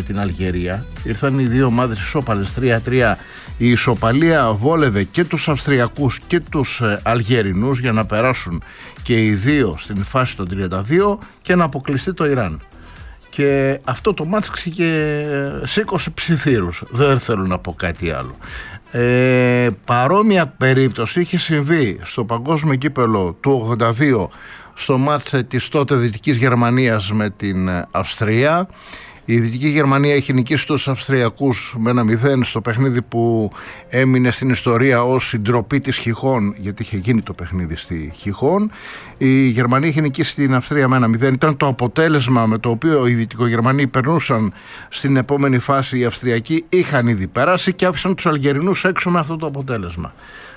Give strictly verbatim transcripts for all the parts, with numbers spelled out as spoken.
την Αλγερία. Ήρθαν οι δύο ομάδες ισόπαλες τρία τρία. Η ισοπαλία βόλευε και τους Αυστριακούς και τους Αλγερινούς για να περάσουν και οι δύο στην φάση των τριάντα δύο και να αποκλειστεί το Ιράν. Και αυτό το μάτς και σήκωσε ψιθύρους. Δεν θέλω να πω κάτι άλλο. Ε, παρόμοια περίπτωση είχε συμβεί στο παγκόσμιο κύπελο του ογδόντα δύο στο μάτς της τότε Δυτικής Γερμανίας με την Αυστρία. Η Δυτική Γερμανία είχε νικήσει τους Αυστριακούς με ένα μηδέν στο παιχνίδι που έμεινε στην ιστορία ως η ντροπή της Χιχών, γιατί είχε γίνει το παιχνίδι στη Χιχών. Η Γερμανία είχε νικήσει την Αυστρία με ένα μηδέν. Ήταν το αποτέλεσμα με το οποίο οι Δυτικογερμανοί περνούσαν στην επόμενη φάση. Οι Αυστριακοί είχαν ήδη περάσει και άφησαν τους Αλγερινούς έξω με αυτό το αποτέλεσμα.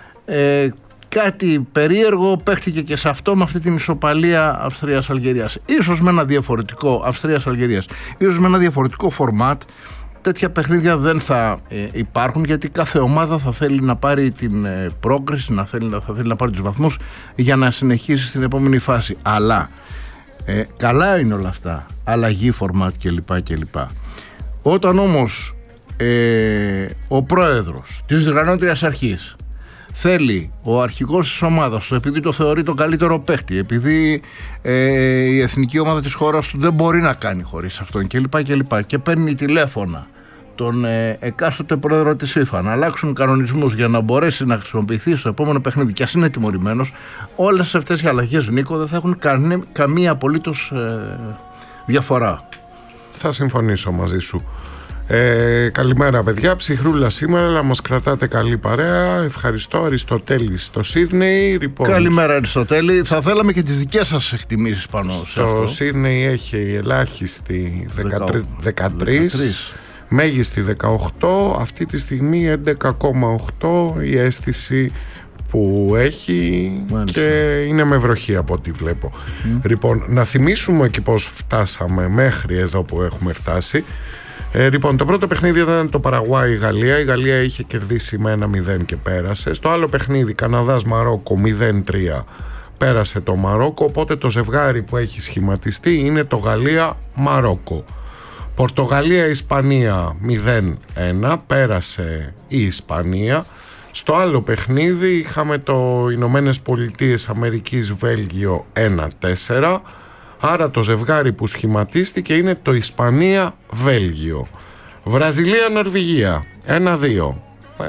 Ε, Κάτι περίεργο παίχτηκε και σε αυτό με αυτή την ισοπαλία Αυστρίας-Αλγερίας. Ίσως με ένα διαφορετικό Αυστρίας-Αλγερίας, ίσως με ένα διαφορετικό φορμάτ. Τέτοια παιχνίδια δεν θα ε, υπάρχουν, γιατί κάθε ομάδα θα θέλει να πάρει την ε, πρόκριση, να θέλει, θα θέλει να πάρει τους βαθμούς για να συνεχίσει στην επόμενη φάση. Αλλά ε, καλά είναι όλα αυτά, αλλαγή φορμάτ κλπ. κλπ. Όταν όμως ε, ο πρόεδρος της διοργανώτριας αρχής θέλει ο αρχηγός της ομάδας του, επειδή το θεωρεί τον καλύτερο παίχτη, επειδή ε, η εθνική ομάδα της χώρας του δεν μπορεί να κάνει χωρίς αυτόν κλπ. κλπ. Και παίρνει τηλέφωνα τον ε, εκάστοτε πρόεδρο της FIFA να αλλάξουν κανονισμούς για να μπορέσει να χρησιμοποιηθεί στο επόμενο παιχνίδι, και ας είναι τιμωρημένος, όλες αυτές οι αλλαγές, Νίκο, δεν θα έχουν κανέ, καμία απολύτως ε, διαφορά. Θα συμφωνήσω μαζί σου. Ε, καλημέρα παιδιά, ψυχρούλα σήμερα, αλλά μας κρατάτε καλή παρέα. Ευχαριστώ. Αριστοτέλη στο Σίδνεϊ. Καλημέρα Αριστοτέλη. Θα θέλαμε και τις δικές σας εκτιμήσεις πάνω στο σε αυτό. Στο Σίδνεϊ έχει ελάχιστη δεκατρία, μέγιστη δεκαοκτώ, αυτή τη στιγμή έντεκα κόμμα οκτώ η αίσθηση που έχει. Μάλιστα. Και είναι με βροχή από ό,τι βλέπω. Mm. Λοιπόν, να θυμίσουμε και πώς φτάσαμε μέχρι εδώ που έχουμε φτάσει. Ε, λοιπόν, το πρώτο παιχνίδι ήταν το Παραγουάι-Γαλλία. Η Γαλλία είχε κερδίσει με ένα μηδέν και πέρασε. Στο άλλο παιχνίδι, Καναδάς-Μαρόκο μηδέν τρία, πέρασε το Μαρόκο. Οπότε το ζευγάρι που έχει σχηματιστεί είναι το Γαλλία-Μαρόκο. Πορτογαλία-Ισπανία μηδέν ένα, πέρασε η Ισπανία. Στο άλλο παιχνίδι είχαμε το Ηνωμένες Πολιτείες Αμερικής Βέλγιο ένα τέσσερα. Άρα το ζευγάρι που σχηματίστηκε είναι το Ισπανία-Βέλγιο. Βραζιλία-Νορβηγία ένα δύο.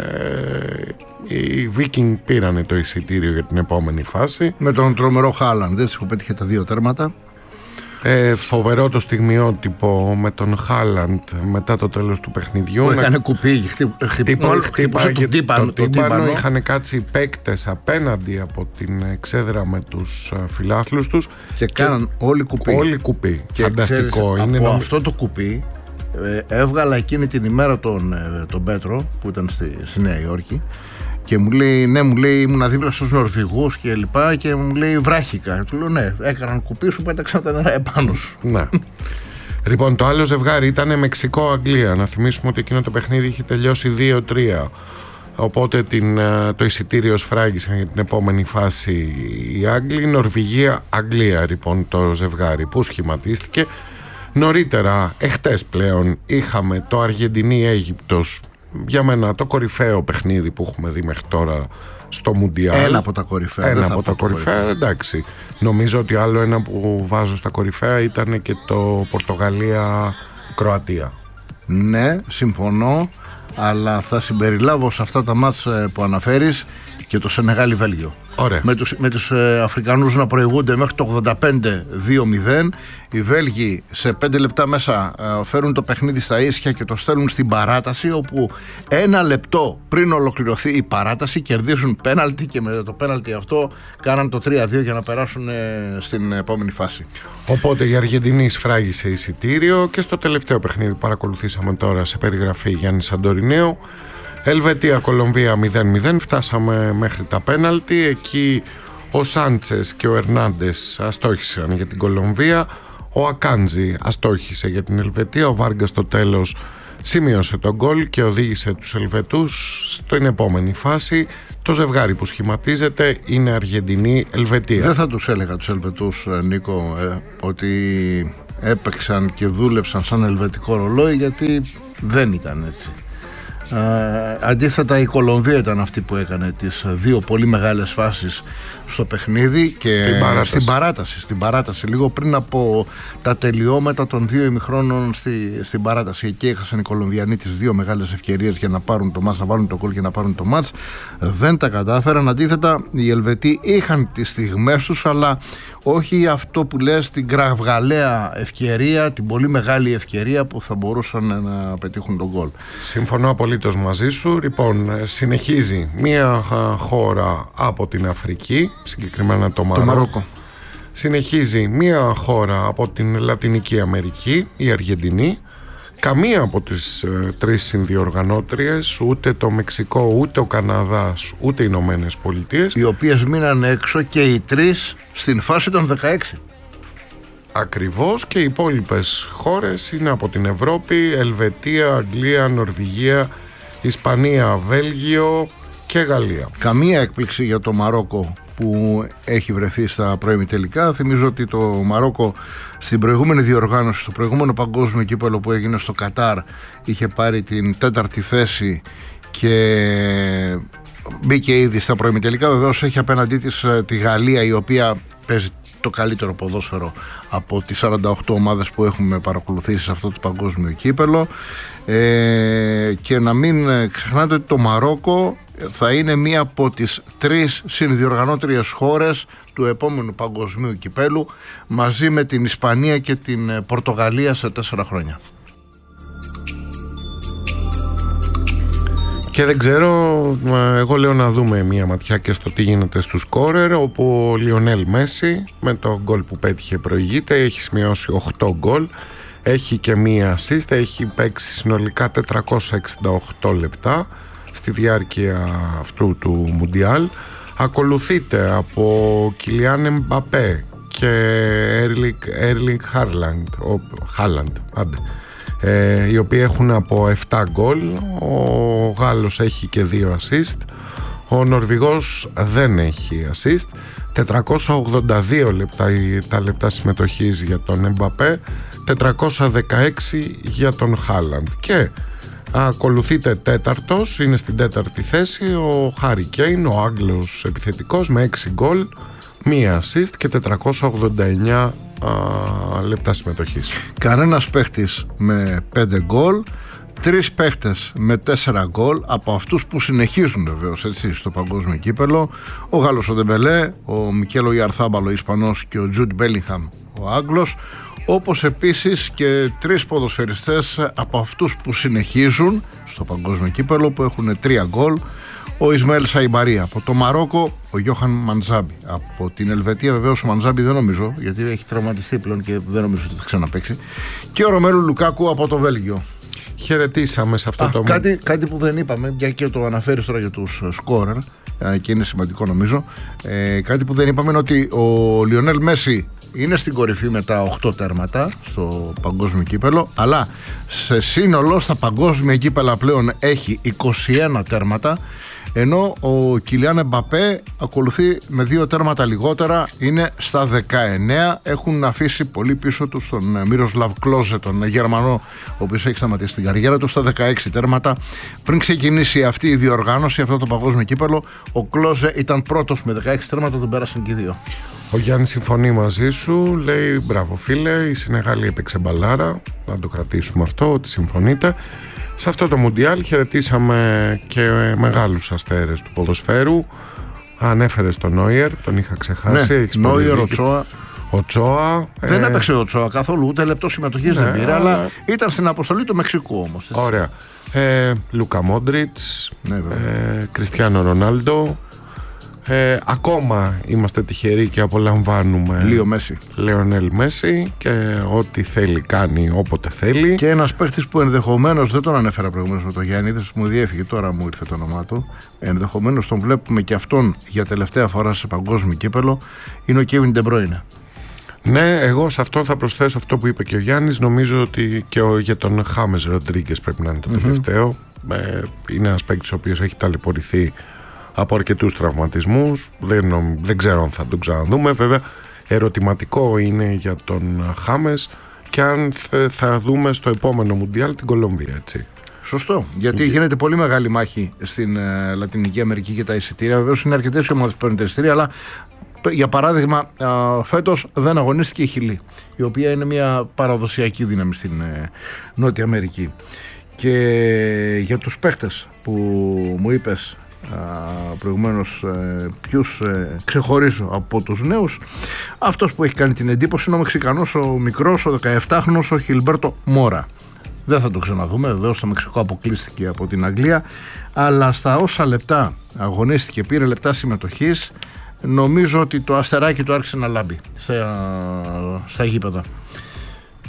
Ε, οι Viking πήρανε το εισιτήριο για την επόμενη φάση. Με τον τρομερό Χάλαντ, έτσι που πέτυχε τα δύο τέρματα. Ε, φοβερό το στιγμιότυπο με τον Χάλαντ μετά το τέλος του παιχνιδιού. Που έκανε κουπί, χτύπησε το τύπανο. Το τύπανο. Είχαν κάτσει παίκτες απέναντι από την εξέδρα με τους φιλάθλους τους και, και κάναν όλοι κουπί. Όλοι κουπί. Και φανταστικό. Ξέρεις, είναι από νομ... αυτό το κουπί ε, έβγαλα εκείνη την ημέρα τον, ε, τον Πέτρο που ήταν στη, στη Νέα Υόρκη. Και μου λέει, ναι, μου λέει, ήμουν δίπλα στους Νορβηγούς και λοιπά, και μου λέει, βράχηκα. Του λέω, ναι, έκαναν κουπί, σου πέταξαν τα νερά επάνω σου. Ναι. Λοιπόν, το άλλο ζευγάρι ήταν Μεξικό-Αγγλία. Να θυμίσουμε ότι εκείνο το παιχνίδι είχε τελειώσει δύο τρία. Οπότε την, το εισιτήριο σφράγισαν για την επόμενη φάση οι Άγγλοι. Νορβηγία-Αγγλία, λοιπόν, το ζευγάρι που σχηματίστηκε. Νωρίτερα, εχτες πλέον, είχαμε το Αργεντινή-Αίγυπτος. Για μένα το κορυφαίο παιχνίδι που έχουμε δει μέχρι τώρα στο Μουντιάλ. Ένα από τα κορυφαία. Ένα από τα κορυφαία, κορυφαία, εντάξει. Νομίζω ότι άλλο ένα που βάζω στα κορυφαία ήταν και το Πορτογαλία-Κροατία. Ναι, συμφωνώ, αλλά θα συμπεριλάβω σε αυτά τα μάτς που αναφέρεις και το Σενεγάλη-Βέλγιο. Ωραία. Με τους, με τους ε, Αφρικανούς να προηγούνται μέχρι το ογδόντα πέντε δύο μηδέν. Οι Βέλγοι σε πέντε λεπτά μέσα ε, φέρουν το παιχνίδι στα ίσια και το στέλνουν στην παράταση, όπου ένα λεπτό πριν ολοκληρωθεί η παράταση κερδίζουν πέναλτι, και με το πέναλτι αυτό κάναν το τρία δύο για να περάσουν ε, στην επόμενη φάση. Οπότε η Αργεντινή σφράγισε εισιτήριο. Και στο τελευταίο παιχνίδι που παρακολουθήσαμε τώρα σε περιγραφή, Γιάννη Σαντορινέου, Ελβετία-Κολομβία μηδέν μηδέν, φτάσαμε μέχρι τα πέναλτι. Εκεί ο Σάντσες και ο Ερνάντες αστόχησαν για την Κολομβία, ο Ακάντζη αστόχησε για την Ελβετία, ο Βάργκα στο τέλος σημείωσε τον γκολ και οδήγησε τους Ελβετούς στην επόμενη φάση. Το ζευγάρι που σχηματίζεται είναι Αργεντινή-Ελβετία. Δεν θα τους έλεγα τους Ελβετούς, Νίκο, ε, ότι έπαιξαν και δούλεψαν σαν ελβετικό ρολόι, γιατί δεν ήταν έτσι. Uh, αντίθετα η Κολομβία ήταν αυτή που έκανε τις δύο πολύ μεγάλες φάσεις στο παιχνίδι και στην παράταση. Στην παράταση, στην παράταση λίγο πριν από τα τελειώματα των δύο ημιχρόνων στη, στην παράταση. Εκεί έχασαν οι Κολομβιανοί τις δύο μεγάλες ευκαιρίες για να πάρουν το μάτς, να βάλουν το γκολ και να πάρουν το μάτς. Δεν τα κατάφεραν. Αντίθετα οι Ελβετοί είχαν τις στιγμές τους, αλλά όχι αυτό που λες, την κραυγαλαία ευκαιρία, την πολύ μεγάλη ευκαιρία που θα μπορούσαν να πετύχουν τον γκολ. Συμφωνώ απολύτως μαζί σου. Λοιπόν, συνεχίζει μια χώρα από την Αφρική, συγκεκριμένα το Μαρόκο. Το Μαρόκο. Συνεχίζει μια χώρα από την Λατινική Αμερική, η Αργεντινή. Καμία από τις ε, τρεις συνδιοργανώτριες, ούτε το Μεξικό, ούτε ο Καναδάς, ούτε οι Ηνωμένες Πολιτείες, οι οποίες μείναν έξω και οι τρεις στην φάση των δεκαέξι. Ακριβώς, και οι υπόλοιπες χώρες είναι από την Ευρώπη: Ελβετία, Αγγλία, Νορβηγία, Ισπανία, Βέλγιο και Γαλλία. Καμία έκπληξη για το Μαρόκο που έχει βρεθεί στα προημιτελικά. Θυμίζω ότι το Μαρόκο στην προηγούμενη διοργάνωση, στο προηγούμενο παγκόσμιο κύπελλο που έγινε στο Κατάρ, είχε πάρει την τέταρτη θέση και μπήκε ήδη στα προημιτελικά. Βεβαίως έχει απέναντί της τη Γαλλία, η οποία παίζει το καλύτερο ποδόσφαιρο από τις σαράντα οκτώ ομάδες που έχουμε παρακολουθήσει σε αυτό το παγκόσμιο κύπελλο. Ε, και να μην ξεχνάτε ότι το Μαρόκο θα είναι μία από τις τρεις συνδιοργανώτριες χώρες του επόμενου παγκοσμίου κυπέλου, μαζί με την Ισπανία και την Πορτογαλία σε τέσσερα χρόνια. Και δεν ξέρω, εγώ λέω να δούμε μία ματιά και στο τι γίνεται στους σκόρερ, όπου ο Λιονέλ Μέση με το γκολ που πέτυχε προηγείται, έχει σημειώσει οκτώ γκολ, έχει και μία assist, έχει παίξει συνολικά τετρακόσια εξήντα οκτώ λεπτά στη διάρκεια αυτού του Μουντιάλ. Ακολουθείται από Κιλιάν Εμπαπέ και Έρλινγκ Χάλαντ, άντε, Ε, οι οποίοι έχουν από επτά γκολ. Ο Γάλλος έχει και δύο assist. Ο Νορβηγός δεν έχει assist. τετρακόσια ογδόντα δύο λεπτά τα λεπτά συμμετοχής για τον Εμπαπέ, τετρακόσια δεκαέξι για τον Χάλαντ. Και ακολουθείται τέταρτος, είναι στην τέταρτη θέση ο Χάρι Κέιν, ο Άγγλος επιθετικός, με έξι γκολ, μία assist και τετρακόσια ογδόντα εννέα α, λεπτά συμμετοχής. Κανένας παίχτης με πέντε γκολ, τρεις παίχτες με τέσσερα γκολ, από αυτούς που συνεχίζουν βεβαίως έτσι στο παγκόσμιο κύπελλο: ο Γάλλος ο Ντεμπελέ, ο Μικέλο Ιαρθάμπαλο ο Ισπανός και ο Τζουντ Μπέλιγχαμ ο Άγγλος, όπως επίσης και τρεις ποδοσφαιριστές από αυτούς που συνεχίζουν στο παγκόσμιο κύπελλο, που έχουν τρία γκολ: ο Ισμαήλ Σαϊμπαρί από το Μαρόκο, ο Γιώχαν Μαντζάμπι από την Ελβετία. Βεβαίως ο Μαντζάμπι δεν νομίζω, γιατί έχει τραυματιστεί πλέον και δεν νομίζω ότι θα ξαναπαίξει, και ο Ρωμέλου Λουκάκου από το Βέλγιο. Χαιρετήσαμε σε αυτό. Α, το κάτι, κάτι που δεν είπαμε, για και το αναφέρεις τώρα για τους σκόρερ, και είναι σημαντικό νομίζω, ε, κάτι που δεν είπαμε είναι ότι ο Λιονέλ Μέση είναι στην κορυφή με τα οκτώ τέρματα στο παγκόσμιο κύπελλο, αλλά σε σύνολο στα παγκόσμια κύπελλα πλέον έχει είκοσι ένα τέρματα, ενώ ο Κιλιάν Εμπαπέ ακολουθεί με δύο τέρματα λιγότερα, είναι στα δεκαεννέα. Έχουν αφήσει πολύ πίσω τους τον Μίροσλαβ Κλόζε, τον Γερμανό, ο οποίος έχει σταματήσει την καριέρα του, στα δεκαέξι τέρματα. Πριν ξεκινήσει αυτή η διοργάνωση, αυτό το παγκόσμιο κύπελλο, ο Κλόζε ήταν πρώτος με δεκαέξι τέρματα, τον πέρασαν και οι δύο. Ο Γιάννης συμφωνεί μαζί σου, λέει μπράβο φίλε, η Σενεγάλη έπαιξε μπαλάρα, να το κρατήσουμε αυτό, ότι συμφωνείτε. Σε αυτό το Μουντιάλ χαιρετήσαμε και μεγάλους αστέρες του ποδοσφαίρου. Ανέφερες τον Νόιερ, τον είχα ξεχάσει. Ναι, Νόιερ, ο Τσόα. Ο Τσόα. Δεν ε... έπαιξε ο Τσόα καθόλου, ούτε λεπτό συμμετοχής ναι, δεν πήρε, αλλά... αλλά ήταν στην αποστολή του Μεξικού όμως. Ωραία. Ε, Λούκα Μόντριτς, ναι, ε, Κριστιάνο Ρονάλντο. Ε, ακόμα είμαστε τυχεροί και απολαμβάνουμε Λίο Μέση. Λεωνέλ Μέση, και ό,τι θέλει κάνει όποτε θέλει. Και ένας παίχτης που ενδεχομένως, δεν τον ανέφερα προηγουμένως με τον Γιάννη, είδες, μου διέφυγε, τώρα μου ήρθε το όνομά του, ενδεχομένως τον βλέπουμε και αυτόν για τελευταία φορά σε παγκόσμιο κύπελλο, είναι ο Κέβιν Ντε Μπρόινε. Ναι, εγώ σε αυτό θα προσθέσω αυτό που είπε και ο Γιάννης. Νομίζω ότι και ο, για τον Χάμες Ροντρίγκες πρέπει να είναι το mm-hmm. τελευταίο. ε, Είναι ένας παίκτης ο οποίος έχει ταλαιπωρηθεί από αρκετούς τραυματισμούς. Δεν, δεν ξέρω αν θα τον ξαναδούμε. Βέβαια, ερωτηματικό είναι για τον Χάμες, και αν θα δούμε στο επόμενο Μουντιάλ την Κολομβία, έτσι. Σωστό, γιατί yeah. γίνεται πολύ μεγάλη μάχη στην uh, Λατινική Αμερική και τα εισιτήρια. Βεβαίως είναι αρκετές οι ομάδες που παίρνουν τα εισιτήρια, αλλά για παράδειγμα uh, φέτος δεν αγωνίστηκε η Χιλή, η οποία είναι μια παραδοσιακή δύναμη στην uh, Νότια Αμερική. Και για τους παίχτες που μου είπες uh, προηγουμένως uh, ποιους uh, ξεχωρίζω από τους νέους, αυτός που έχει κάνει την εντύπωση είναι ο Μεξικανός, ο μικρός, ο δεκαεφτάχρονος, ο Χιλμπέρτο Μόρα. Δεν θα το ξαναδούμε, βεβαίως το Μεξικό αποκλείστηκε από την Αγγλία, αλλά στα όσα λεπτά αγωνίστηκε, πήρε λεπτά συμμετοχής, νομίζω ότι το αστεράκι του άρχισε να λάμπει στα, στα γήπεδα.